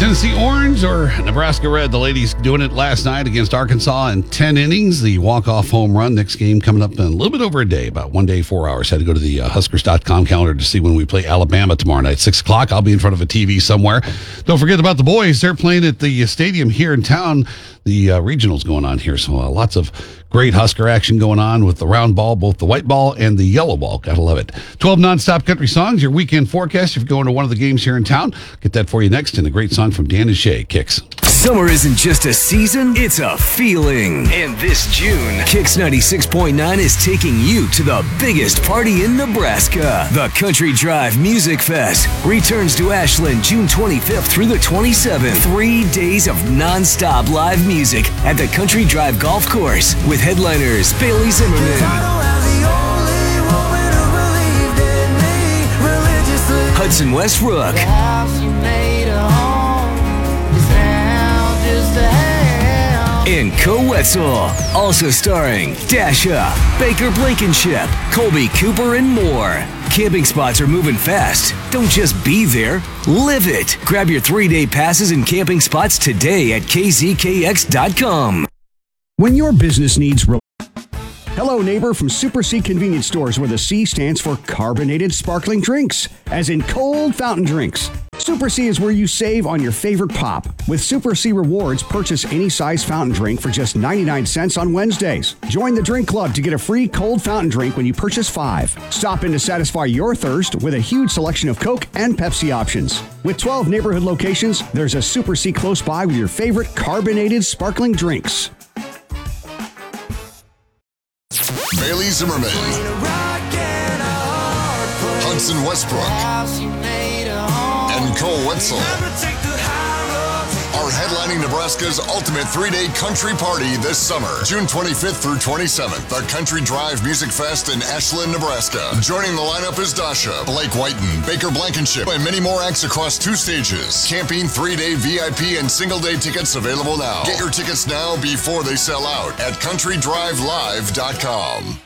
Tennessee Orange or Nebraska Red? The ladies doing it last night against Arkansas in 10 innings. The walk-off home run. Next game coming up in a little bit over a day, about 1 day, 4 hours. Had to go to the Huskers.com calendar to see when we play Alabama tomorrow night, 6 o'clock. I'll be in front of a TV somewhere. Don't forget about the boys. They're playing at the stadium here in town. The regionals going on here. So lots of great Husker action going on with the round ball, both the white ball and the yellow ball. Gotta love it. 12 nonstop country songs, your weekend forecast. If you're going to one of the games here in town, get that for you next. And a great song from Dan and Shay, Kicks. Summer isn't just a season, it's a feeling. And this June, Kicks 96.9 is taking you to the biggest party in Nebraska. The Country Drive Music Fest returns to Ashland June 25th through the 27th. 3 days of nonstop live music at the Country Drive Golf Course with headliners Bailey Zimmerman, Hudson Westbrook, and Co Wetzel. Also starring Dasha, Baker Blankenship, Colby Cooper, and more. Camping spots are moving fast. Don't just be there, live it. Grab your 3-day passes and camping spots today at kzkx.com. When your business needs Hello, neighbor from Super C Convenience Stores, where the C stands for carbonated sparkling drinks, as in cold fountain drinks. Super C is where you save on your favorite pop. With Super C Rewards, purchase any size fountain drink for just 99 cents on Wednesdays. Join the drink club to get a free cold fountain drink when you purchase 5. Stop in to satisfy your thirst with a huge selection of Coke and Pepsi options. With 12 neighborhood locations, there's a Super C close by with your favorite carbonated sparkling drinks. Bailey Zimmerman, Hudson Westbrook, and Cole Wetzel are headlining Nebraska's ultimate 3-day country party this summer, June 25th through 27th, the Country Drive Music Fest in Ashland, Nebraska. Joining the lineup is Dasha, Blake Whiten, Baker Blankenship, and many more acts across 2 stages. Camping, 3-day VIP, and single-day tickets available now. Get your tickets now before they sell out at countrydrivelive.com.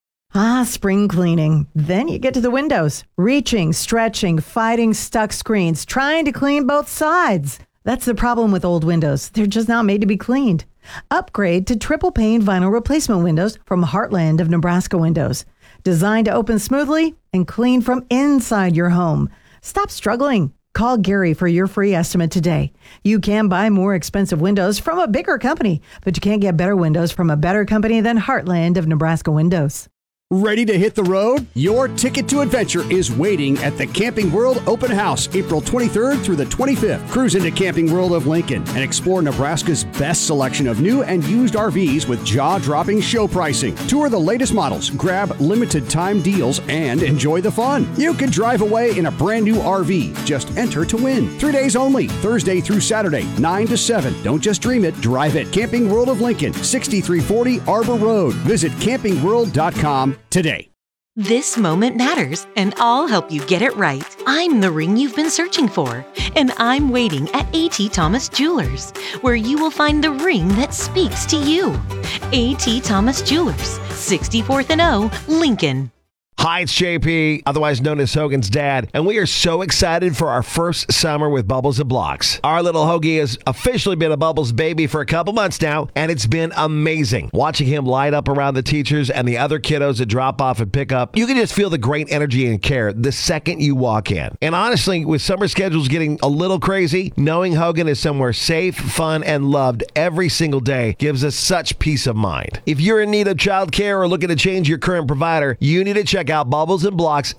Spring cleaning. Then you get to the windows. Reaching, stretching, fighting stuck screens, trying to clean both sides. That's the problem with old windows. They're just not made to be cleaned. Upgrade to triple pane vinyl replacement windows from Heartland of Nebraska Windows. Designed to open smoothly and clean from inside your home. Stop struggling. Call Gary for your free estimate today. You can buy more expensive windows from a bigger company, but you can't get better windows from a better company than Heartland of Nebraska Windows. Ready to hit the road? Your ticket to adventure is waiting at the Camping World Open House, April 23rd through the 25th. Cruise into Camping World of Lincoln and explore Nebraska's best selection of new and used RVs with jaw-dropping show pricing. Tour the latest models, grab limited time deals, and enjoy the fun. You can drive away in a brand new RV. Just enter to win. 3 days only, Thursday through Saturday, 9 to 7. Don't just dream it, drive it. Camping World of Lincoln, 6340 Arbor Road. Visit campingworld.com today. This moment matters, and I'll help you get it right. I'm the ring you've been searching for, and I'm waiting at A.T. Thomas Jewelers, where you will find the ring that speaks to you. A.T. Thomas Jewelers, 64th and O, Lincoln. Hi, it's JP, otherwise known as Hogan's dad, and we are so excited for our first summer with Bubbles and Blocks. Our little Hoagie has officially been a Bubbles baby for a couple months now, and it's been amazing. Watching him light up around the teachers and the other kiddos at drop off and pick up, you can just feel the great energy and care the second you walk in. And honestly, with summer schedules getting a little crazy, knowing Hogan is somewhere safe, fun, and loved every single day gives us such peace of mind. If you're in need of childcare or looking to change your current provider, you need to check out Bubbles and Blocks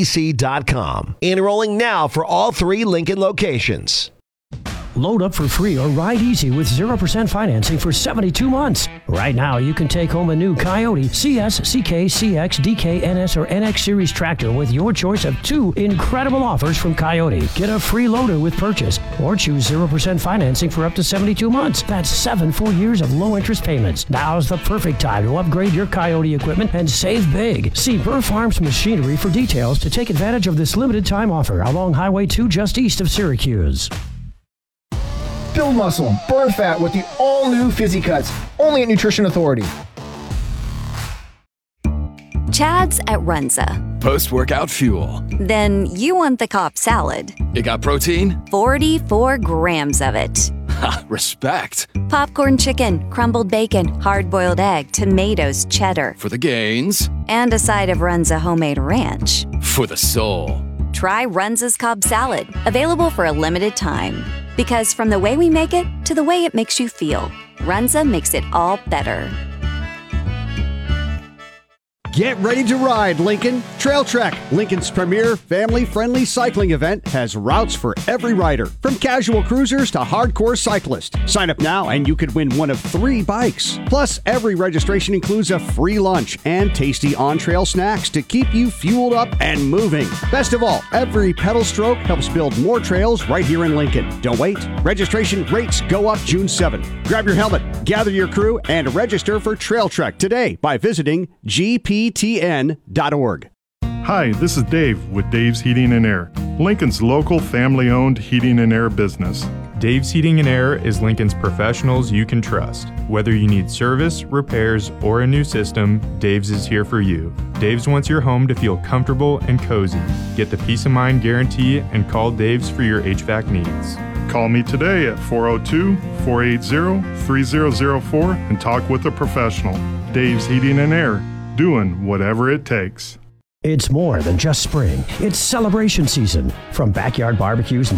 CDC.com. Enrolling now for all 3 Lincoln locations. Load up for free or ride easy with 0% financing for 72 months. Right now, you can take home a new Coyote CS, CK, CX, DK, NS, or NX Series tractor with your choice of 2 incredible offers from Coyote. Get a free loader with purchase or choose 0% financing for up to 72 months. That's 7 full years of low interest payments. Now's the perfect time to upgrade your Coyote equipment and save big. See Burr Farms Machinery for details to take advantage of this limited time offer along Highway 2 just east of Syracuse. Build muscle and burn fat with the all-new Fizzy Cuts, only at Nutrition Authority. Chad's at Runza. Post-workout fuel. Then you want the Cobb salad. It got protein? 44 grams of it. Ha, respect. Popcorn chicken, crumbled bacon, hard-boiled egg, tomatoes, cheddar. For the gains. And a side of Runza homemade ranch. For the soul. Try Runza's Cobb salad, available for a limited time. Because from the way we make it to the way it makes you feel, Runza makes it all better. Get ready to ride, Lincoln. Trail Trek, Lincoln's premier family-friendly cycling event, has routes for every rider, from casual cruisers to hardcore cyclists. Sign up now and you could win one of 3 bikes. Plus, every registration includes a free lunch and tasty on-trail snacks to keep you fueled up and moving. Best of all, every pedal stroke helps build more trails right here in Lincoln. Don't wait. Registration rates go up June 7th. Grab your helmet, gather your crew, and register for Trail Trek today by visiting gptn.org. Hi, this is Dave with Dave's Heating and Air, Lincoln's local family-owned heating and air business. Dave's Heating and Air is Lincoln's professionals you can trust. Whether you need service, repairs, or a new system, Dave's is here for you. Dave's wants your home to feel comfortable and cozy. Get the peace of mind guarantee and call Dave's for your HVAC needs. Call me today at 402-480-3004 and talk with a professional. Dave's Heating and Air, doing whatever it takes. It's more than just spring. It's celebration season. From backyard barbecues and